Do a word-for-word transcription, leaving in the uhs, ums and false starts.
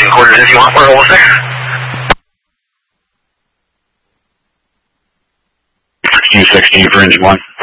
taking quarters if you want. We're almost there. sixteen sixteen for engine one.